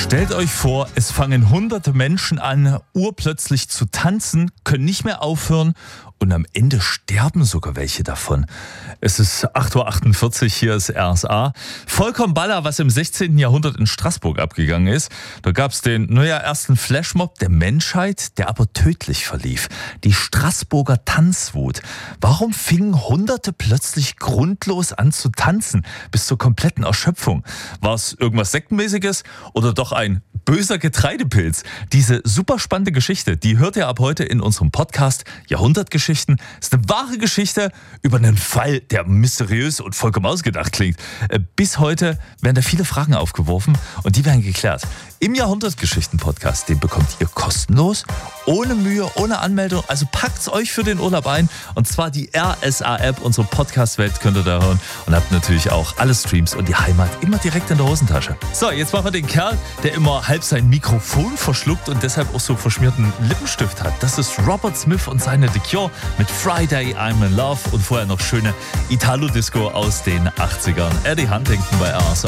Stellt euch vor, es fangen hunderte Menschen an, urplötzlich zu tanzen, können nicht mehr aufhören und am Ende sterben sogar welche davon. Es ist 8.48 Uhr, hier ist RSA. Vollkommen Baller, was im 16. Jahrhundert in Straßburg abgegangen ist. Da gab es den ersten Flashmob der Menschheit, der aber tödlich verlief. Die Straßburger Tanzwut. Warum fingen Hunderte plötzlich grundlos an zu tanzen, bis zur kompletten Erschöpfung? War es irgendwas Sektenmäßiges oder doch ein böser Getreidepilz? Diese super spannende Geschichte, die hört ihr ab heute in unserem Podcast Jahrhundertgeschichten. Das ist eine wahre Geschichte über einen Fall, der mysteriös und vollkommen ausgedacht klingt. Bis heute werden da viele Fragen aufgeworfen und die werden geklärt. Im Jahrhundertgeschichten-Podcast, den bekommt ihr kostenlos, ohne Mühe, ohne Anmeldung. Also packt's euch für den Urlaub ein. Und zwar die RSA-App, unsere Podcast-Welt könnt ihr da hören. Und habt natürlich auch alle Streams und die Heimat immer direkt in der Hosentasche. So, jetzt machen wir den Kerl, der immer halb sein Mikrofon verschluckt und deshalb auch so verschmierten Lippenstift hat. Das ist Robert Smith und seine The Cure mit Friday I'm in Love und vorher noch schöne Italo-Disco aus den 80ern. Eddie Huntington bei RSA.